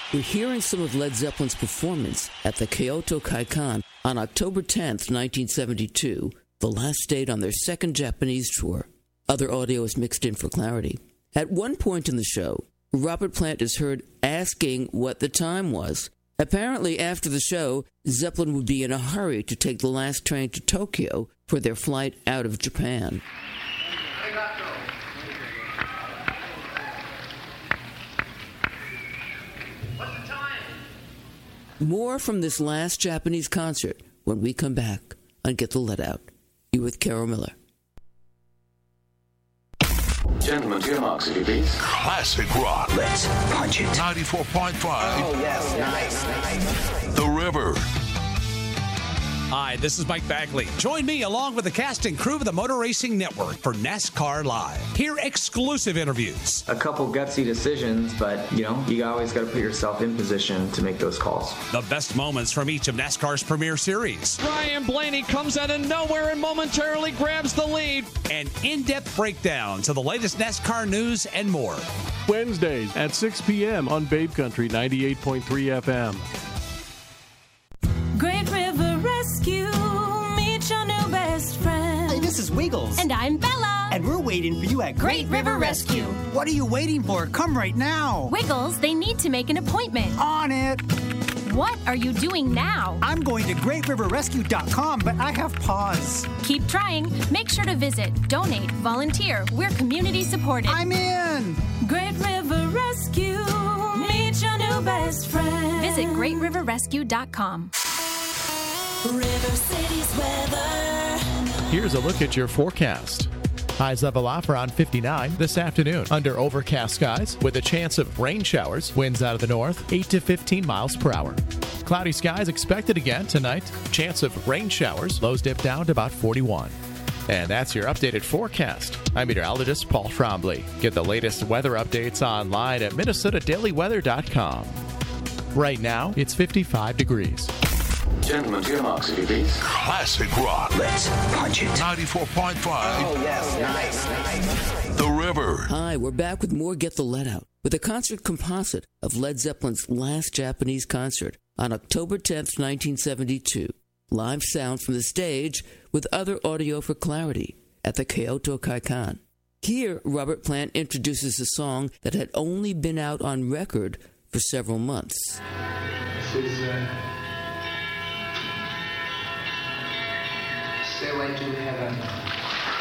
We're hearing some of Led Zeppelin's performance at the Kyoto Kaikan on October 10th, 1972, the last date on their second Japanese tour. Other audio is mixed in for clarity. At one point in the show, Robert Plant is heard asking what the time was. Apparently, after the show, Zeppelin would be in a hurry to take the last train to Tokyo for their flight out of Japan. What's the time? More from this last Japanese concert when we come back on Get the Let Out. You with Carol Miller. Gentlemen, to your marks, if you please. Classic rock. Let's punch it. 94.5. Oh, yes. Nice. The River. Hi, this is Mike Bagley. Join me along with the cast and crew of the Motor Racing Network for NASCAR Live. Hear exclusive interviews. A couple gutsy decisions, but, you always got to put yourself in position to make those calls. The best moments from each of NASCAR's premier series. Ryan Blaney comes out of nowhere and momentarily grabs the lead. And in-depth breakdowns of the latest NASCAR news and more. Wednesdays at 6 p.m. on Babe Country 98.3 FM. Great River Rescue, meet your new best friend. Hey, this is Wiggles. And I'm Bella. And we're waiting for you at Great River Rescue. What are you waiting for? Come right now. Wiggles, they need to make an appointment. On it. What are you doing now? I'm going to GreatRiverRescue.com, but I have pause. Keep trying. Make sure to visit, donate, volunteer. We're community supported. I'm in. Great River Rescue, meet your new best friend. Visit GreatRiverRescue.com. River City's weather. Here's a look at your forecast. Highs level off around 59 this afternoon under overcast skies with a chance of rain showers. Winds out of the north 8 to 15 miles per hour. Cloudy skies expected again tonight. Chance of rain showers. Lows dip down to about 41. And that's your updated forecast. I'm meteorologist Paul Trombley. Get the latest weather updates online at MinnesotaDailyWeather.com. Right now, it's 55 degrees. Gentlemen, to your marks, if you please. Classic rock. Let's punch it. 94.5. Oh, yes. Nice. The River. Hi, we're back with more Get the Let Out with a concert composite of Led Zeppelin's last Japanese concert on October 10th, 1972. Live sound from the stage with other audio for clarity at the Kyoto Kaikan. Here, Robert Plant introduces a song that had only been out on record for several months. This is Stairway to Heaven.